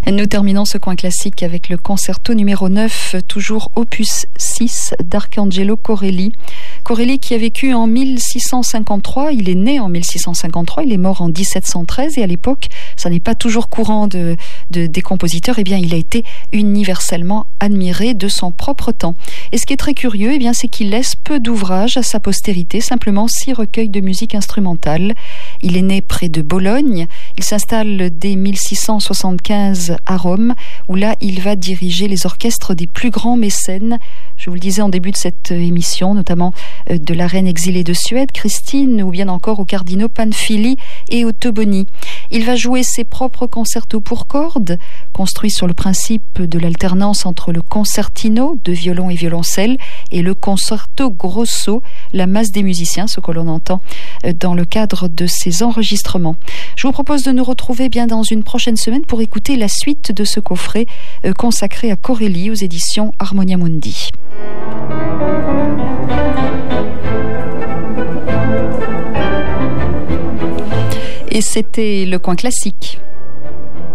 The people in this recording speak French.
Nous terminons ce coin classique avec le concerto numéro 9, toujours opus 6 d'Arcangelo Corelli. Corelli qui a vécu en 1653, il est né en 1653, il est mort en 1713 et à l'époque, ça n'est pas toujours courant des compositeurs, eh bien il a été universellement admiré de son propre temps. Et ce qui est très curieux, eh bien c'est qu'il laisse peu d'ouvrages à sa postérité, simplement 6 recueils de musique instrumentale. Il est né près de Bologne, il s'installe dès 1675 à Rome, où là il va diriger les orchestres des plus grands mécènes. Je vous le disais en début de cette émission, notamment de la reine exilée de Suède, Christine, ou bien encore aux cardinaux Panfili et Ottoboni. Il va jouer ses propres concertos pour cordes, construits sur le principe de l'alternance entre le concertino de violon et violoncelle et le concerto grosso, la masse des musiciens, ce que l'on entend dans le cadre de ces enregistrements. Je vous propose de nous retrouver bien dans une prochaine semaine pour écouter la suite de ce coffret consacré à Corelli aux éditions Harmonia Mundi. Et c'était le coin classique.